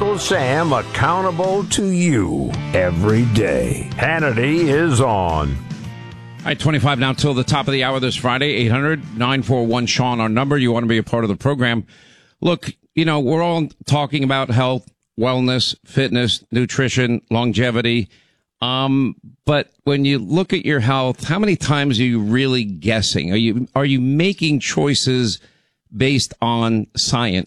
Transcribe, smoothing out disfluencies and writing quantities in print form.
Uncle Sam accountable to you every day. Hannity is on. All right, 25 now till the top of the hour this Friday. 800-941-SEAN, our number. You want to be a part of the program. Look, you know, we're all talking about health, wellness, fitness, nutrition, longevity. But when you look at your health, how many times are you really guessing? Are you making choices based on science,